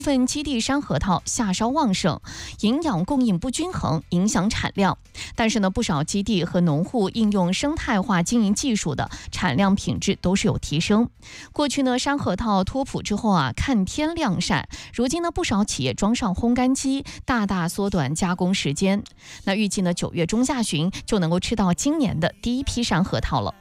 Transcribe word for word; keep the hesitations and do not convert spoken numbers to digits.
部分基地山核桃夏梢旺盛，营养供应不均衡，影响产量。但是呢，不少基地和农户应用生态化经营技术的产量品质都是有提升。过去呢，山核桃脱圃之后啊，看天晾晒，如今呢，不少企业装上烘干机，大大缩短加工时间。那预计呢，九月中下旬就能够吃到今年的第一批山核桃了。